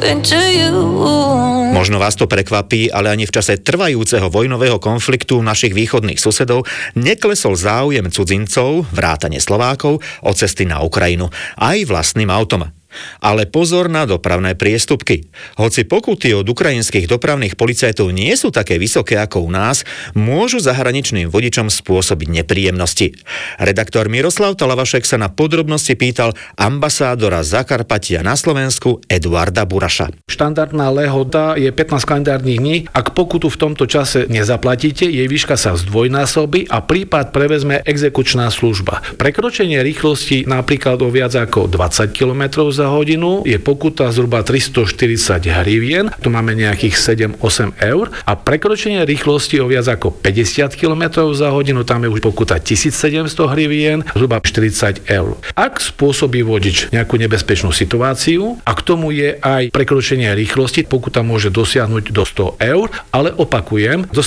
into you. Možno vás to prekvapí, ale ani v čase trvajúceho vojnového konfliktu našich východných susedov neklesol záujem cudzincov, vrátane Slovákov, o cesty na Ukrajinu, aj vlastným autom. Ale pozor na dopravné priestupky. Hoci pokuty od ukrajinských dopravných policajtov nie sú také vysoké ako u nás, môžu zahraničným vodičom spôsobiť nepríjemnosti. Redaktor Miroslav Talavašek sa na podrobnosti pýtal ambasádora Zakarpatia na Slovensku Eduarda Buraša. Štandardná lehota je 15 kalendárnych dní. Ak pokutu v tomto čase nezaplatíte, jej výška sa zdvojnásobí a prípad prevezme exekučná služba. Prekročenie rýchlosti napríklad o viac ako 20 km za hodinu je pokuta zhruba 340 hrivien, tu máme nejakých 7-8 eur, a prekročenie rýchlosti o viac ako 50 km za hodinu, tam je už pokuta 1700 hrivien, zhruba 40 eur. Ak spôsobí vodič nejakú nebezpečnú situáciu a k tomu je aj prekročenie rýchlosti, pokuta môže dosiahnuť do 100 eur, ale opakujem, zo